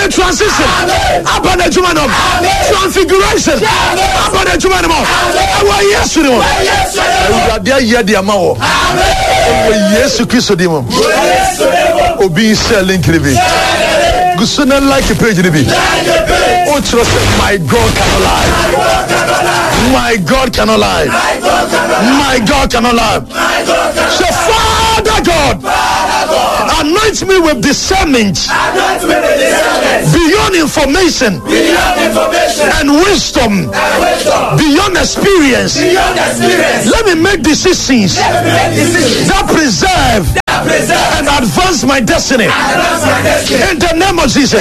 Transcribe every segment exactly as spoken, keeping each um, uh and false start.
a transition. Upon a human transfiguration. Upon a human. Our yes, you know. We are there, yeah, dear Mao. Yes, you kiss the demon. Obi selling Kribi. Gusuna like a page, Kribi. Oh, trust my God cannot lie. My God cannot lie. My God cannot lie. So, Father God, anoint me with discernment beyond information and wisdom beyond experience. Let me make decisions that preserve and advance my destiny. In the name of Jesus.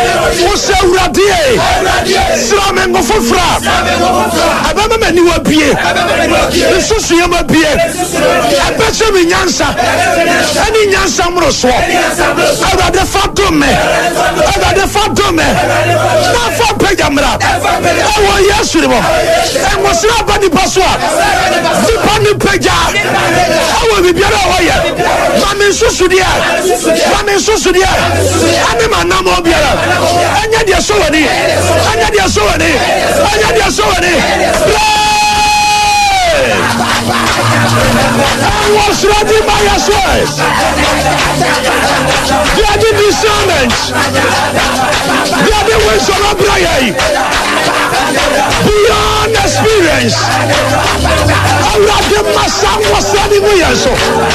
Any nyansa mroso aba de fatome aba de fatome na fa pejamra ewo yesu ni mo e mo sira ba di paso a di pa ni peja ewo bibiara o ye ma me susu dia ma me susu dia ani ma na mo biara anya dia so wani anya dia so wani anya dia so wani. I was ready by your choice. They are the discernment. They are the wisdom of Brian. Beyond experience. I love the Masan was standing with us.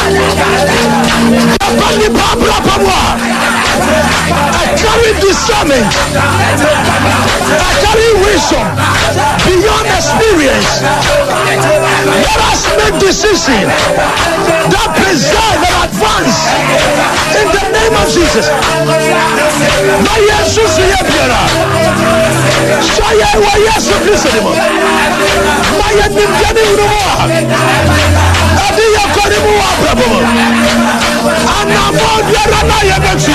I carry discernment. I carry wisdom beyond experience. Let us make decisions that preserve and advance in the name of Jesus. My Jesus is here. Shaya wa Yesu Kristo ni mo. My nimjani unoa. Adi ya koni mu abrabo. Anamo biara na ye betu.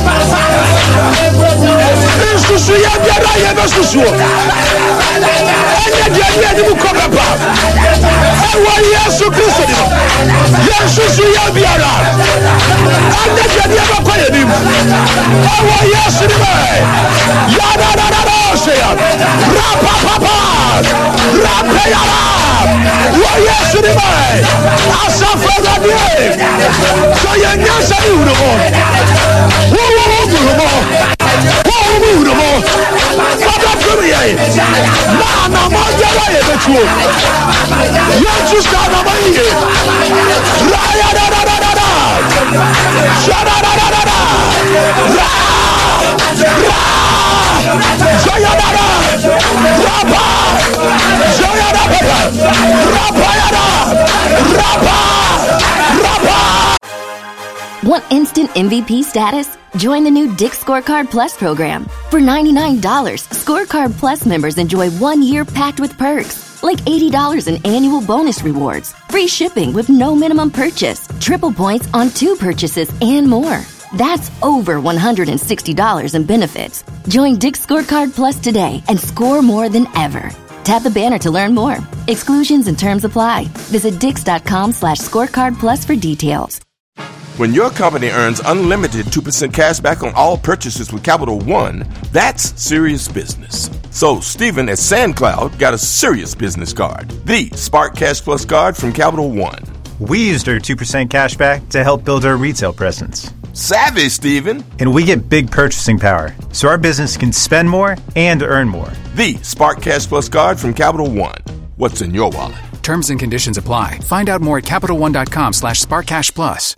Kristo ya biara ye betu. Anya dia dia ni mu kobepa. Ewa Yesu Kristo ni mo. Yesu ya biara. Anya dia dia ba kwa ye ni mo. Ewa Yesu ni mo. Ya da da da da. Rapa papa, rapa yara. Wa Yesu ni mo. Asafa da die. So ye nyasa ni urumo. Wo wo wo urumo. Wo wo urumo. Baba kumi ye. Na na mo jara ye betu. Yesu sta na mo ye. Ra ya da da da da da. Sha da da da da da. Ra. Ra. Joyadara, Rabba, Joyadara, Rabbayada, Rabba, Rabba. Want instant M V P status? Join the new Dick's Scorecard Plus program. For ninety-nine dollars, Scorecard Plus members enjoy one year packed with perks, like eighty dollars in annual bonus rewards, free shipping with no minimum purchase, triple points on two purchases, and more. That's over one hundred sixty dollars in benefits. Join Dick's Scorecard Plus today and score more than ever. Tap the banner to learn more. Exclusions and terms apply. Visit dix.com slash scorecard plus for details. When your company earns unlimited two percent cash back on all purchases with Capital One, that's serious business. So Stephen at SandCloud got a serious business card, the Spark Cash Plus card from Capital One. We used our two percent cash back to help build our retail presence. Savvy, Stephen. And we get big purchasing power, so our business can spend more and earn more. The Spark Cash Plus card from Capital One. What's in your wallet? Terms and conditions apply. Find out more at CapitalOne.com slash SparkCash Plus.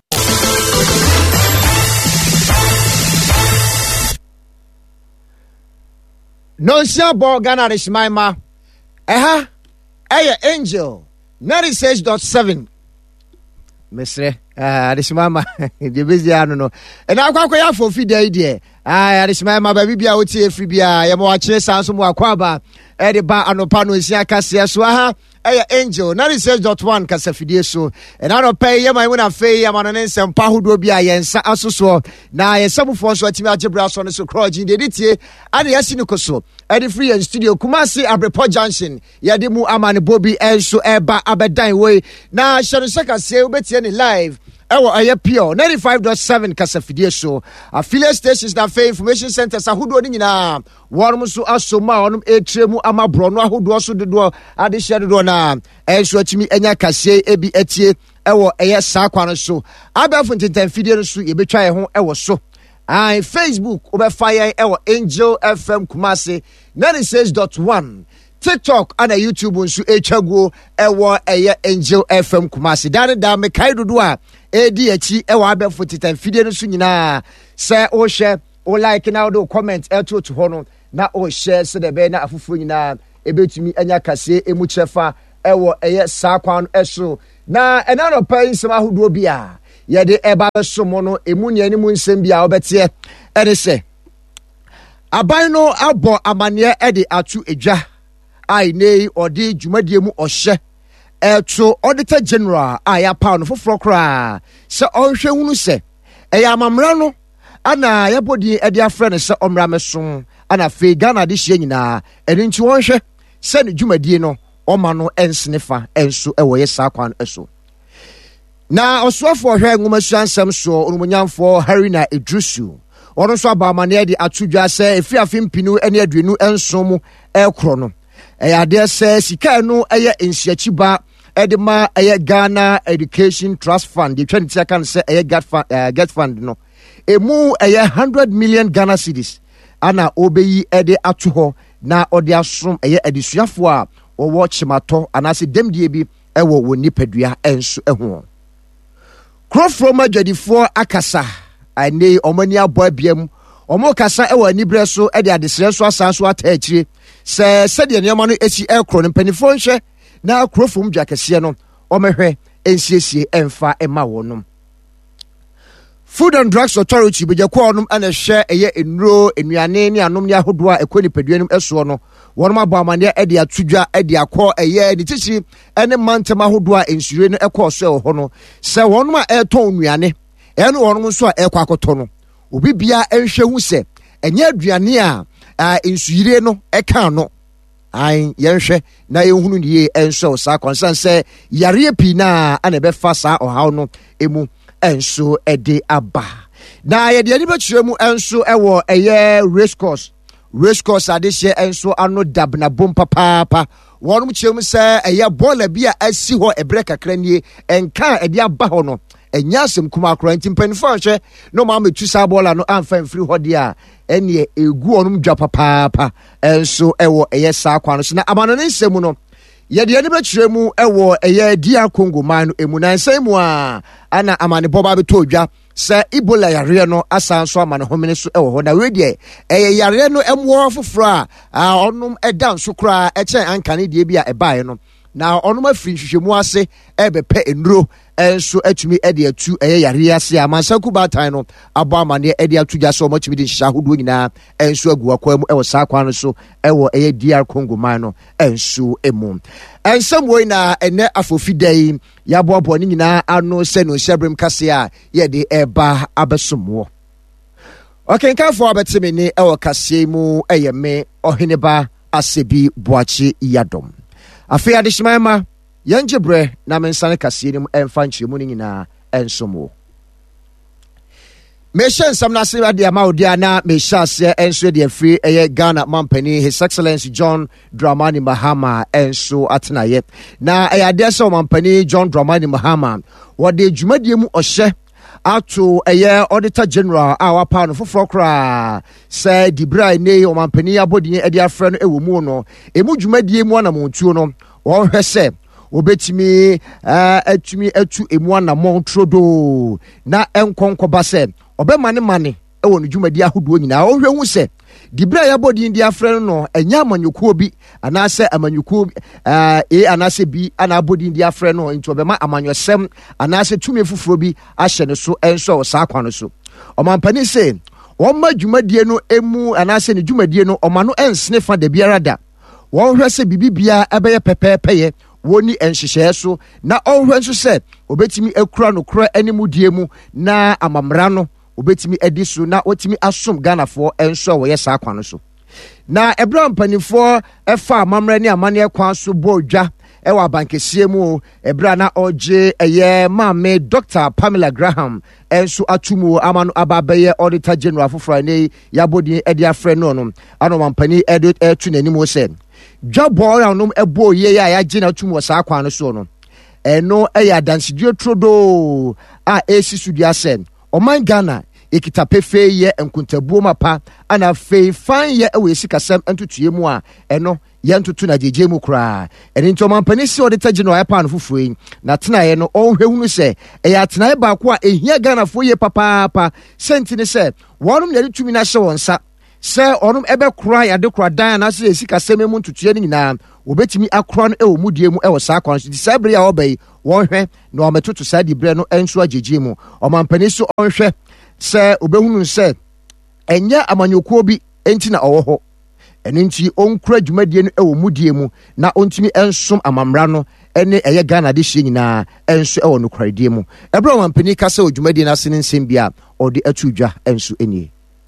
Nonsia Borgana Rishmaima. Eha. Eya Angel. ninety-six point seven. Mesre. Ah, Rishmaima. The busy ano no. And I kwa kwa for feed idea. Ah, Rishmaima baby bia oti efri bia. Ya mo ache sanso mo akwaba. E de ba anopa no isia kase so aha. Eya Angel ninety-six point one kasafidie so. And I don't pay ye my wona fe ya manane sempa hodo bia ye nsa asoso. Na ye samufo so atimi agebra so no so kroji de ditie. Ade yasi no koso. E de free and studio Kumasi Abrepo Junction. Ye de mu amane Bobby enso eba abedan we. Na shano saka se obetie ni live. ɛwɔ ɛyɛ pure ninety-five point seven kasafidie so affiliate stations na fe information centers ahodoɔ ni nyinaa wɔn so asoma wɔn etre mu ama borɔ no ahodoɔ so dodoɔ ade hyɛ dodoɔ na ɛnso atimi anya kaseɛ ebi etie ɛwɔ ɛyɛ saa kwan so abɛfo ntentan fidie no so yɛbɛtwa yɛn ho ɛwɔ so ai Facebook obɛfa yɛn ɛwɔ Angel F M Kumasi ninety-six point one TikTok and YouTube nso etwaguo ɛwɔ ɛyɛ Angel F M Kumasi dane da me kai dodo a edi achi ɛwɔ abɛfo titan fidie no so nyinaa sɛ o share o like na o comment ɛto to hɔ no na o share sɛ de bɛ na afoforo nyinaa ebetumi anya kase emu kyerɛfa ɛwɔ ɛyɛ saa kwan ɛso na ɛna no pa nsɛm ahodoɔ bi a yɛde ɛba bɛso mo no emu ne anim nsɛm bi a wɔbɛteɛ ɛde sɛ aban no abɔ amaneɛ ɛde ato edwa ai nei ɔde dwumadie mu ɔhyɛ ɛto auditor general a yɛapaw no foforɔ koraa sɛ ɔnhwɛ hunu sɛ ɛyɛ amammerɛ no ana yɛbɔdi ɛde afrɛ no sɛ ɔmmra mesom ana afei Ghana de hyia nyinaa ɛno nti wɔnhwɛ sɛ ne dwumadie no ɔma no ɛnsene fa ɛnso ɛwɔ yɛ saa kwan ɛso na ɔsoafoɔ hwɛ nwoma suansɛm so onumonyamfoɔ Harina Idrisu ɔno nso aba amaneɛ de ato dwa sɛ ɛfiri afe mpinu ne aduonu nson mu ɛkorɔ no ɛyɛ adeɛ sɛ sika no ɛyɛ nsiakyi ba ɛde ma ɛyɛ Ghana Education Trust Fund de twɛn tia kan sɛ ɛyɛ get fund uh, get fund no emu ɛyɛ one hundred million Ghana cedis ana obeyi ɛde ato hɔ na ɔde asom ɛyɛ adesuafoɔ a wɔwɔ chimato anaasɛ demdie bi ɛwɔ wɔ nipadua ɛnso ɛho Krofro madwadifoɔ akasa ane ɔmani abɔ abiam ɔmo kasa ɛwɔ anibrɛ so ɛde adesrɛ so asan so ata akyire sɛ sɛdeɛ nneɛma no esi ɛkorɔ no mpanifoɔ nhwɛ na Krofro mdwa kɛseɛ no ɔmɛhwɛ ɛnsiesie ɛmfa ɛma wɔnom Food and Drugs Authority bɛgyakɔ ɔnom ɛna hwɛ ɛyɛ nnuro nnuane ne anom ne ahodoɔ a ɛkɔ nipadua no ɛsoɔ no wɔnom abɔ amaneɛ ɛde atodwa ɛde akɔ ɛyɛ ne titiri ɛne mantam ahodoɔ a nsure no ɛkɔɔ so ɛwɔ hɔ no sɛ wɔnom a ɛtɔn nnuane ɛne wɔnom nso a ɛkɔ akɔtɔ no obi bia ɛnhwɛ hu sɛ ɛnyɛ aduane a nsuyire no ɛka no ai yɛnhwɛ na yɛhunu ne yie ɛnso saa kwansan sɛ yareɛ pii na ana ɛbɛfa saa ɔhaw no emu ɛnso ɛde aba na yɛde ani bɛkyerɛ mu ɛnso ɛwɔ ɛyɛ race course race course adehyɛ ɛnso ano dabna bom papaapa wɔnom kyerɛ mu sɛ ɛyɛ bɔɔla bi a asi hɔ ɛbrɛ kakra nie ɛnka ɛde aba hɔ no ɛnyɛ asɛm kuma akora nti mpanimfoɔ ahwɛ na ɔma ametu saa bɔɔla no amfa mfiri hɔ deɛ a ɛneɛ ɛgu ɔnom dwa papaapa ɛnso ɛwɔ ɛyɛ saa kwan no so na amano ne nsɛm no yɛde ani bɛkyerɛ mu ɛwɔ ɛyɛ D R Congo man no emu na nsɛm mu a ana amane bɔba bɛtɔ dwa sɛ Ebola yareɛ no asan so amane homene so ɛwɔ hɔ na we deɛ ɛyɛ yareɛ no ɛmoa foforɔ a ɔnom ɛda nso koraa ɛkyɛn ankane deɛ bi a ɛbaeɛ no na ɔnom afiri nhwehwɛmu ase ɛbɛpɛ nnuro ɛnso atumi ɛde atu ɛyɛ yareɛ ase a mansaku baatan no abɔ amaneɛ ɛde ato gya sɛ ɔmatumi de nhyehyɛ ahodoɔ nyinaa ɛnso agu akwan mu ɛwɔ saa kwan no so ɛwɔ ɛyɛ D R Congo man no ɛnso emu ɛnsɛm wɔ na ɛnɛ afofi da yi yɛaboaboa ne nyinaa ano sɛ no nhyɛberem kase a yɛde ɛba abɛsomwoɔ ɔkenkanfoɔ abɛteme ne ɛwɔ kaseɛ mu ɛyɛ me ɔheneba Asebi Boakye Yadom afei adehyema ma yɛngye berɛ na mensane kaseɛ no mu ɛmfa nkyerɛmu no nyinaa ɛnsom wo mehyɛ nsɛm no ase ade ama wo deɛ na mehyɛ aseɛ ɛnso de afiri ɛyɛ Ghana mampani His Excellency John Dramani Mahama ɛnso atenayɛ na ɛyɛ adeɛ sɛ ɔmampani John Dramani Mahama wɔde dwumadie mu ɔhyɛ ato ɛyɛ auditor general a wapa no foforɔ koraa sɛ dibra ne ɔmampani abɔdin ɛde afrɛ no ɛwɔ mu no emu dwumadie mu anamontuo no wɔhwɛ sɛ obetimi atumi atu emu anamon trodo na enkonkɔba sɛ ɔbɛma ne mane ɛwɔ no dwumadi ahodoɔ nyinaa ɔhwɛ hu sɛ dibra yɛbɔdin de afrɛ no ɛnya amanyɔkuo bi anaasɛ amanyɔkuo e anaasɛ bi ana abɔdin de afrɛ no nti ɔbɛma amanyɔsɛm anaasɛ tumi foforɔ bi ahyɛ ne so ɛnso wɔ saa kwan no so ɔmampani sɛ ɔma dwumadie no emu anaasɛ ne dwumadie no ɔma no ɛnsene fa da biara da wɔhwɛ sɛ bibibia ɛbɛyɛ pɛpɛɛpɛyɛ wɔni nhyehyɛɛ so na ɔhwɛ nso sɛ obetimi akura no kora animu die mu na amamra no obetimi adi so na otimi asom Ghanafoɔ enso a wɔyɛ saa kwan no so na ɛbra mpanimfoɔ ɛfa amamra ne amane kwan so bɔ dwa ewa bankesie mu ebra na oje eye maame Doctor Pamela Graham enso atumu amano ababeye Auditor General foforo ne yabodi edi afre no no ano mampani edit etu nanimo se dwabo ranom ebo ye ya ya gina atumu sa kwa no so no eno eya dansidue trodo a esi sudua sen oman Ghana ekita pefe ye enkuntabuo mapa ana fe fan ye ewe sikasem entutue mu a eno ye ntutu na jeje mu kra eni nto mampani si Auditor General ya pa no fufuo na tena ye no onhwehunu se eya tena ye ba ko a ehia Ghana fo ye papa papa senti ne se wonum ne tumi na hye wonsa se onum ebe kra ya de kra dan na se sikasem mu ntutue ni nyina obetimi akra no ewo mudie mu ewo sa akwa so sabre ya obai wonhwe na ometoto sa di bre no enso ajeje mu omampani so onhwe se obehunu se enya amanyokuo bi enti na owo ho eni nti onkura dwumadie no ewo mudie mu na ontimi ensom amamra no ene eye Ghana de hye nyina enso ewo no kwaredie mu ebra omampani ka se odwumadie na sene nsem bia odi atudwa enso enie.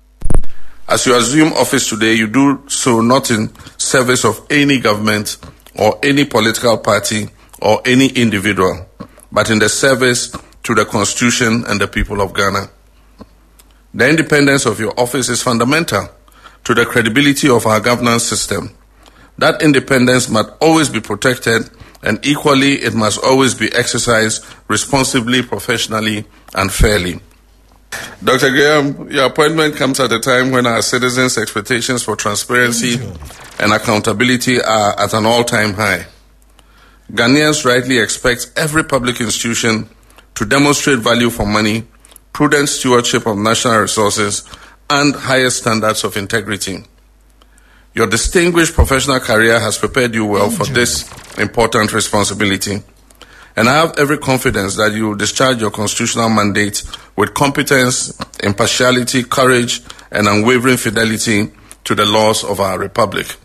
As you assume office today, you do so not in service of any government or any political party or any individual, but in the service to the Constitution and the people of Ghana. The independence of your office is fundamental to the credibility of our governance system. That independence must always be protected, and equally it must always be exercised responsibly, professionally, and fairly. Doctor Graham, your appointment comes at a time when our citizens' expectations for transparency and accountability are at an all-time high. Ghanaians rightly expect every public institution to demonstrate value for money, prudent stewardship of national resources, and higher standards of integrity. Your distinguished professional career has prepared you well for this important responsibility, and I have every confidence that you will discharge your constitutional mandate with competence, impartiality, courage, and unwavering fidelity to the laws of our republic.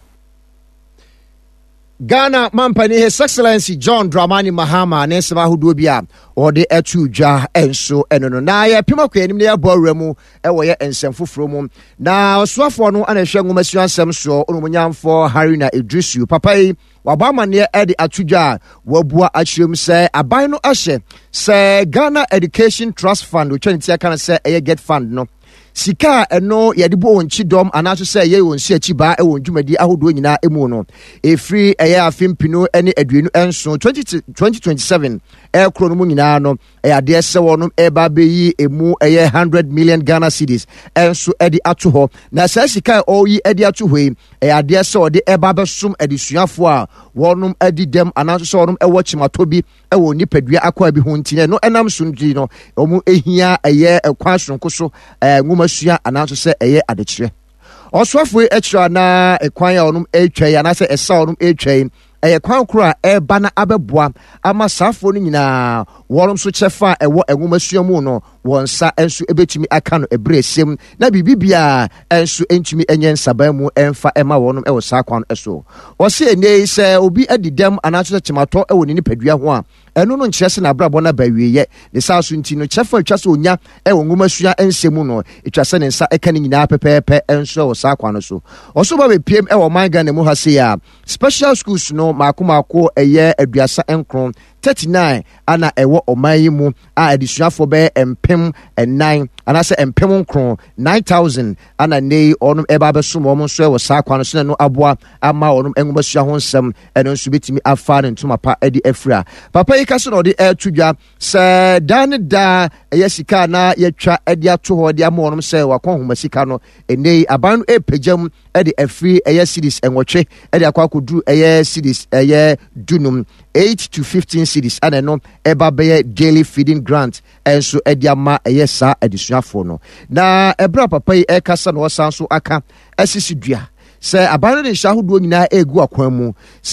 Ghana Mampani His Excellency John Dramani Mahama Nesama Hudobia or the Etuja enso enono na ya pima kwa enim ya boremu ewo ye ensem foforo na oswafo no ana hwe ngomasuan sem so onumunyamfo Haruna Idrisu papa yi wabama ne edi atuja wabua achirem se aban no ahye se Ghana Education Trust Fund which enti aka na se eye get fund no sika eno yede bo onchi dom anaso se ye onsi achi ba e wondwumadi ahodo nyina emu no efri eye afempino ene aduenu enso twenty twenty-seven e kro no mu nyina no e ade se wonom e ba beyi emu eye one hundred million Ghana cedis enso edi ato ho na sa sika oyi edi ato ho e ade se ode e ba besum edisuafo a wonom edi dem anaso se wonom e wo chimatobi e wo nipadua akwa bi ho ntine no enam sunji no omu ehia eye ekwa sonko so e sua ananso se eye adekire oswafo ekira na ekwan ya onum etwa ya na se esa onum etwa eye kwan kura e ba na abeboa ama safo no nyina worum so chefa ewo enwumasua mu no wonsa ensu ebetumi aka no ebresem na bibibia ensu entumi enyen saban mu emfa ema wonum ewo sakwan eso o se ene se obi adidam ananso chemato ewo ni nipadua ho a eno no nkyese na brabo na bawieye ne saso nti no chefa twase onya ewo nwumasua ensemu no etwase ne nsa eka ni nyina pepepe enso wo sakwan no so oso ba be piem ewo manga ne mu ha se ya special schools no mako mako eye aduasa enkron thirty-nine ana ewo omayi mu a edisuafo be empem nine ana se empem nkron nine thousand ana nei onum eba besom omon so ewo sakwa no se no aboa ama onum enwumasua ho nsem eno nso betimi afa ne ntuma pa edi afra papa yi kaso no de etudwa se dan da eye sika na yetwa edi ato ho de ama onum se wakon homa sika no enei aban epejam edi afri eye series enwotwe edi akwa kodu eye series eye dunum eight to fifteen cities and no eba be daily feeding grant enso ediama eyesa edisuafo no na ebra papa yi ekasa no sanso aka asisi dua se abane ne shahudo nyina egu akwan mu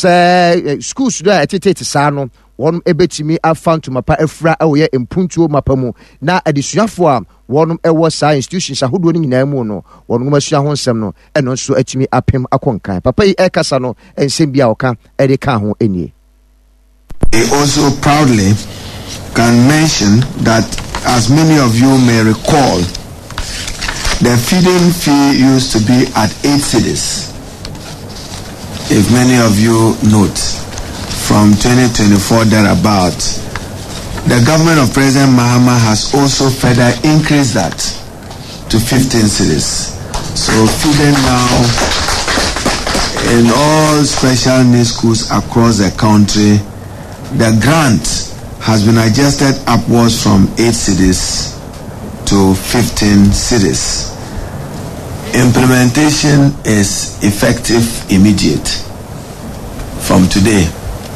se schools do etetete sa no wonum ebetimi afanto mapa afra awoye empuntuo mapa mu na edisuafo a wonum ewo sa institutions ahodo nyina mu no wonum asua ho nsem no eno nso atimi apem akonkan papa yi ekasa no ensem bia oka ede ka ho enie. I also proudly can mention that, as many of you may recall, the feeding fee used to be at eight cedis. If many of you note, from twenty twenty-four thereabout. The government of President Mahama has also further increased that to fifteen cedis. So feeding now in all special needs schools across the country, the grant has been adjusted upwards from eight cedis to fifteen cedis. Implementation is effective immediate from today.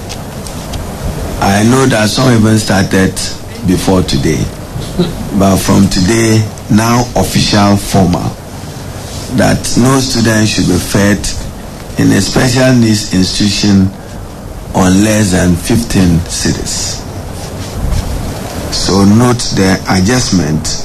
I know that some even started before today, but from today, now official, formal, that no student should be fed in a special needs institution on less than fifteen cedis. So note the adjustment.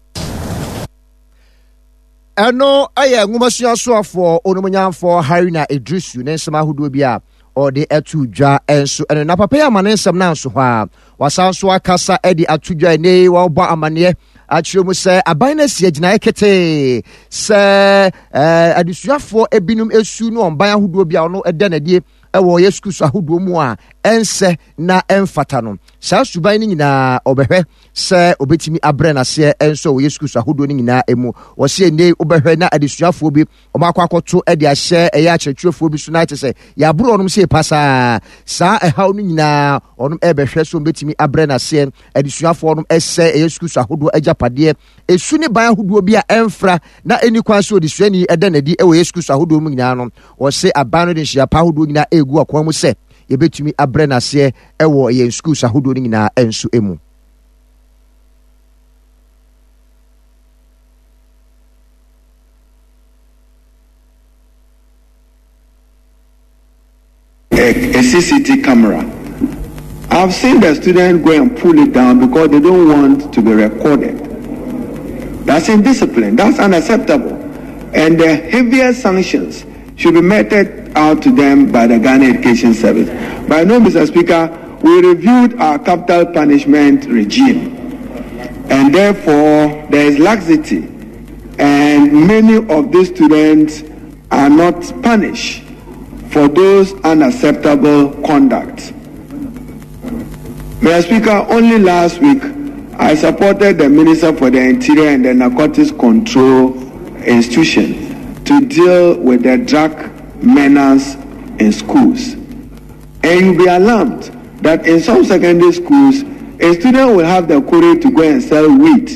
Eno aye ngumasuya so for onomunyanfo Haruna Idrisu ne nsema hudo bia ode atudwa enso eno na papa ya manensem na nso ha wasanso akasa edi atudwa ne wa obo amane achiremu se aban na sie gina ekete se eh adusuafo ebinum esu no onban ahudo bia ono ede na die ewo Yesu so ahudo mu a ense na emfata no sa suban ni nyina obehwe se obetimi abre na se enso wo Yesu so ahudo ni nyina emu wo se ne obehwe na adusuafo bi omakwa akoto ede ahye eya akyerɛkyerɛfo bi so na ate se ya buru onom se pasa sa ehaw no nyina onom ebehwe so obetimi abre na se adusuafo onom ese Yesu so ahudo ajapade esu ne ban ahudo bi a emfra na eni kwan so odisuani ede na di ewo Yesu so ahudo mu nyina no wo se aban no de hia pa ahudo nyina egu akwan mu se yebetumi abre na se ewo ye schools ahudo ni nyina enso emu. A, a C C T V camera. I've seen the students go and pull it down because they don't want to be recorded. That's indiscipline. That's unacceptable. And the heaviest sanctions should be meted out to them by the Ghana Education Service. But I know, Mister Speaker, we reviewed our capital punishment regime, and therefore there is laxity, and many of these students are not punished for those unacceptable conduct. Mister Speaker, only last week I supported the Minister for the Interior and the Narcotics Control Institution to deal with the drug menace in schools. And you'll be alarmed that in some secondary schools, a student will have the courage to go and sell weed,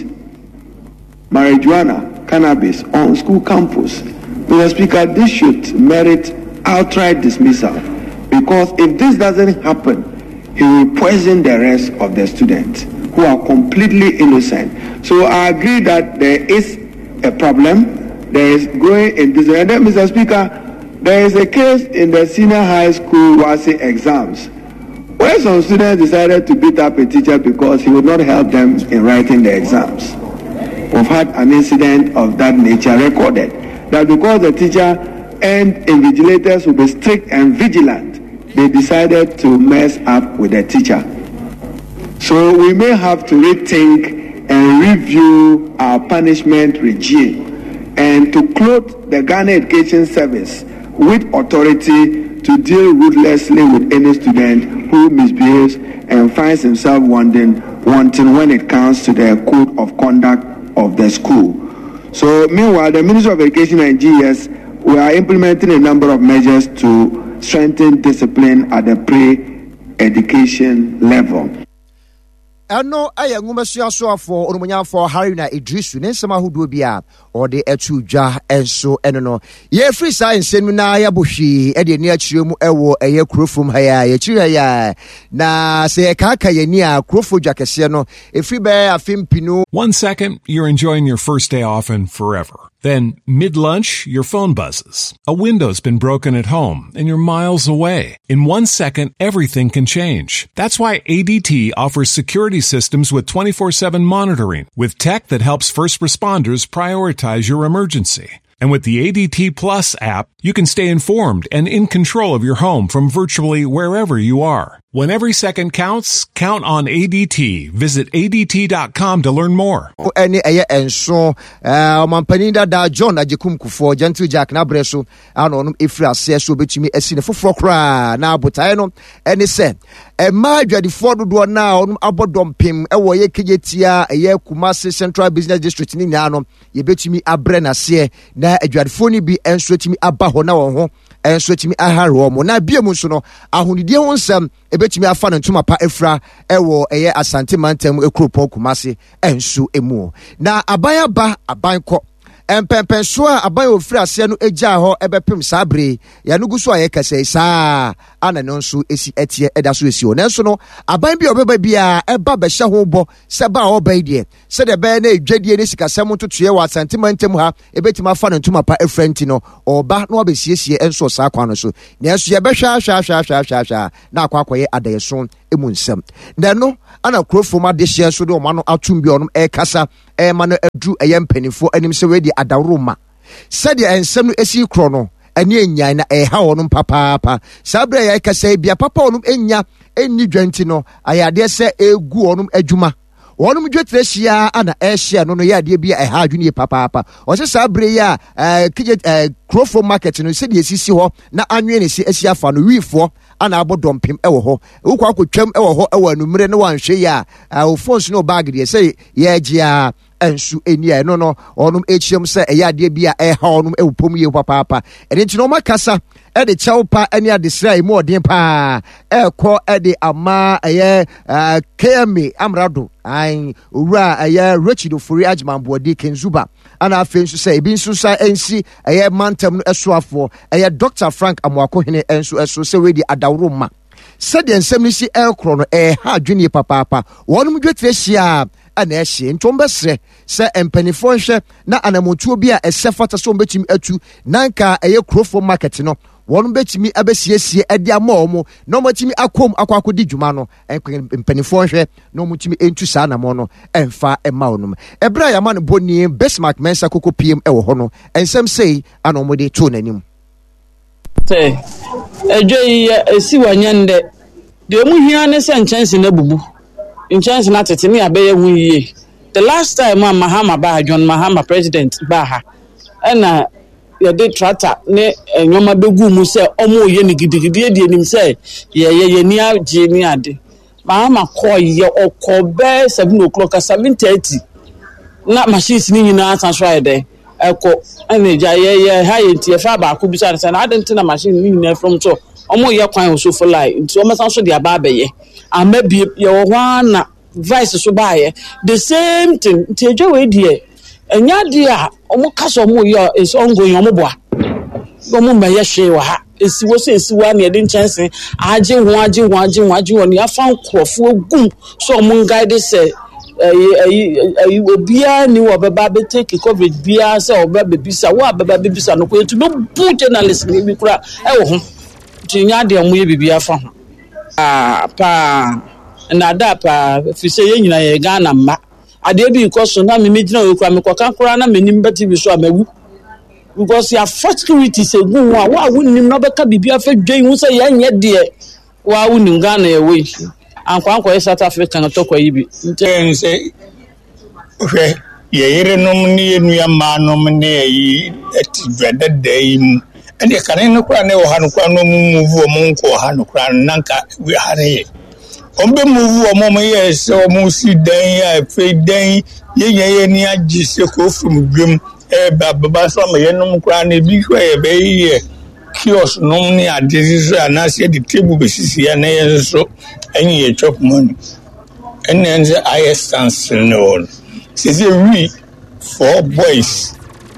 marijuana, cannabis on school campus. Mister Speaker, this should merit outright dismissal, because if this doesn't happen, he will poison the rest of the students who are completely innocent. So I agree that there is a problem. There is growing in this. And then, Mister Speaker, there is a case in the senior high school WASSCE exams where some students decided to beat up a teacher because he would not help them in writing the exams. We've had an incident of that nature recorded, that because the teacher and invigilators would be strict and vigilant, they decided to mess up with the teacher. So we may have to rethink and review our punishment regime, and to clothe the Ghana Education Service with authority to deal ruthlessly with any student who misbehaves and finds himself wanting, wanting when it comes to the code of conduct of the school. So meanwhile, the Ministry of Education and G S, we are implementing a number of measures to strengthen discipline at the pre-education level. Eno aye ngumasuya so afo onumunyanfo Haruna Idrisu ne nsema hudo bia ode atudwa enso eno no ye free science enu na ya bohwi e de ni akiremu ewo eye krofom ha ya ye kiri ya na se kaka ye ni a krofo dwakese no e free be afimpinu. One second you're enjoying your first day off and forever. Then, mid-lunch, your phone buzzes. A window's been broken at home, and you're miles away. In one second, everything can change. That's why A D T offers security systems with twenty-four seven monitoring, with tech that helps first responders prioritize your emergency. And with the A D T Plus app, you can stay informed and in control of your home from virtually wherever you are. When every second counts, count on A D T. Visit A D T dot com to learn more. Any aye enso uh mampani da John Ajekum Kufo Gentle Jack na breso ano no efra ase so betumi asine foforo kra na abotae no ene se e ma adwadifo dodo na onum abodom pim e wo ye kejetia eye Kumasi Central Business District ni nya no ye betumi abre na se na adwadifo ni bi enso timi aba ho na won ho enso timi aharo mo na bia mu so no ahonidie ho nsam ebetumi afa no ntuma pa efra ewo eye Asante Mantem ekropon Kumasi enso emu na abaya ba abanko empempenso a abaya ofira ase no egya ho ebepem sabre ya no guso aye kase saa ana no nso esi etie eda so esi o nanso no aban bi obeba bia eba be hye ho bo se ba obai de se de be na edwadie ne sikasem totoe wa Asante Mantem ha ebetima fa no ntuma pa efrenti no oba no obesiesie enso saa kwa no so nanso ye be hwa hwa hwa hwa hwa na akwa akoye adayeso emu nsem na no ana krofoma de hye so de o ma no atum bi onum e kasa e ma no adu eye mpanifo anim se we di adaroma said ya ensem no esi kro no ani enyan na e ha wonum papa papa sabre ya kasa bia papa wonum enya enni dwanti no ayade se egu wonum adwuma wonum dwetre hia ana e hia no no ya de bia e ha adwune papa papa o se sabre ya eh kije krofo market no se de esisi ho na anwe ne si esi afa no wifo ana abodompem ewo ho ukwa akotwam ewo ho ewo anumre ne wanhwe ya o phones no bag de say ye gia ensu enia no no onum echiem se eyade bia e ha onum ewpom ye papa papa ene nti no makasa e de chawpa ene ade srai mo odin pa e ko e de ama eye K M A amrado ai owura eye Richido Fori Ajmanbo di Kenzuba ana afensu se ebi nsu sa ensi eye Mantem no esoafo eye Doctor Frank Amwako hene ensu eso se we di adawroma sede ensem ni si elkro no e ha adwene papa papa wonum dwetre hia ana ehye ntombesre se empanifo hwe na anamotuo bi a esefata so mbetimi atu nanka eye krofo market no wonum betimi abesiesie ade ama omo no motimi akom akwakodi dwuma no empanifo hwe no motimi entu saa na mo no emfa ema onum ebra ya man boni Bismarck Mensa Koko P M ewo ho no ensem sei ana omode to nanim te ejoyi esi wanyande de mu hia ne se nchanse na bubu nchanse na tete ne abeye hu yie the last time Mahama ba John Mahama president ba ha na ya de trata ne enyoma begu mu se omo ye ni gidigidi de enim se ye ye ye ni age ni ade Mahama ko ye okobe seven o'clock seven thirty na machines ni nyina transfer de eko ene ja ye ye ha ye tie fa ba ko bi sa na ade na machine ni nyina from so omo ye kwan so for lie nti omo san so de aba ba ye amabi ye wo na vice so ba ye the same thing nti ejo we die enya de a omo kaso omo ye is ongoing omo boa omo ma ye hwe wa ha esi wo se esi wa na ye de chance age ho age ho age ho age ho ni afa nkrofo gum so omo guide say eh obia ni wo baba be take coverage bia say oba be bisa wo baba be bisa no ko to no bu journalist ni bi kura e wo ho tinya de omo ye bibia fa ho ah pa na da pa fi say ye nyina ye Ghana ma ade bi ko so na me megina we kwa me kwa kura na me nim beti bi so amawu because ya security say gun wa wa wunnim na beka bibia fa dwen hu say ye nye de wa wunnim Ghana ye we ankwa ankwa South Africa na tokwa yibi nten say hwe ye yere nom ni enua ma nom ne yi etidwada dai mu ene kan ne kwa ne wo ha no kwa no mu move mo nko ha no kwa nanka we ha ne ombe move o mo ye se o mo si dan ya fe dan ye ye ni agi se ko from dwem e baba so me ye nom kwa ne bi hwe ye be ye kios nom ni adisi na se di table be sisi ya na ye so enyi ye chop money and then the I stance no sisi we four boys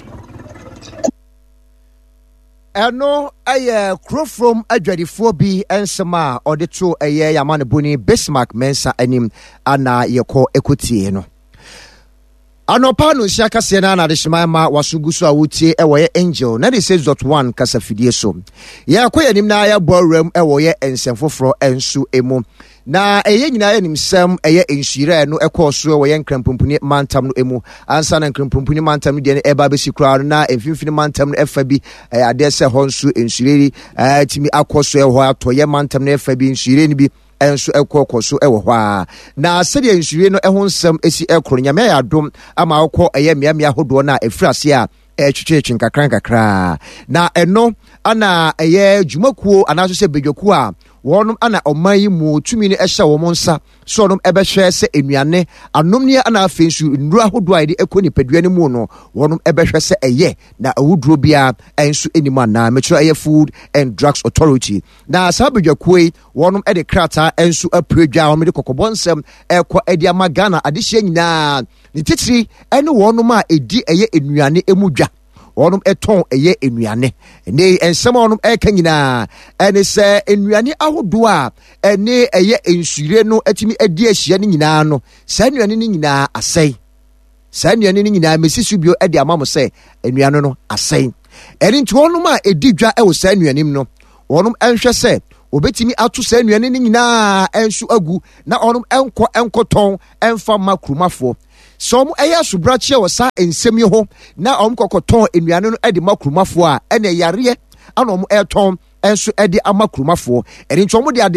eno aye krofrom adwadifo bi ensema odeto aye yamane boni Bismarck Mensa anim ana yeko ekotie no anopa no shaka se na na de shima wasugusu awutie ewo ye Angel ninety-six point one kasafidie so ya koyanim na ya boram ewo ye ensemfoforo ensu emu na eye nyina ya nimsem eye enhyira no ekoso wo ye nkrampumpuni mantam no emu ansa na nkrampumpuni mantam no de ne eba besi kra no na emfimfini mantam no efa bi ade se honsu enhyireri timi akoso e ho ato ye mantam no efa bi enhyire ni bi enso ekọ so ewo hɔ a na sɛdeɛ nsurie no ɛho nsɛm esi ɛkoro nyame ya adom ama akɔ ɛyɛ mmeamea hodoɔ na efirase a ɛtwetwetwe nkakran kakra na ɛno ana ɛyɛ dwumakuo anaso sɛ bedwakuo a wɔnom ana ɔman yi mu tumi no ɛhyɛ wɔn nsa so ɔnom ɛbɛhwɛ sɛ enuane anomne ana afei nso nnuro ahodoɔ a yɛde ɛkɔ nipadua no mu no wɔnom ɛbɛhwɛ sɛ ɛyɛ na awuduro bia ɛnso anim anaa metwerɛ ɛyɛ Food and Drugs Authority na saa bedwakuo yi wɔnom ɛde krataa ɛnso apue dwa wɔn de kɔkɔbɔ nsɛm ɛkɔ ɛde ama Ghana adehyɛ nyinaa ne titiri ɛne wɔnom a ɛdi ɛyɛ enuane emu dwa wɔnom ɛtɔn ɛyɛ enuane ne nsɛm wɔnom ɛka nyinaa ɛne sɛ enuane ahodoɔ a ɛne ɛyɛ nsure no atimi adi ahyia no nyinaa no saa enuane no nyinaa asɛe saa enuane no nyinaa mesi so bio ɛde ama mo sɛ enuane no asɛe ɛne nti wɔnom a ɛdi dwa ɛwɔ saa enuane no wɔnom ɛnhwɛ sɛ obetimi ato saa enuane no nyinaa ɛnso agu na wɔnom ɛnkɔ ɛnkɔtɔn ɛmfa ma kurumafoɔ so mo ɛyɛ subrache wɔ saa nsɛm yi ho na ɔm kɔkɔtɔn enuane no ɛde ma kurumafoɔ a ɛna yareɛ ana ɔm ɛtɔn ɛnso ɛde ama kurumafoɔ ɛne nti ɔm de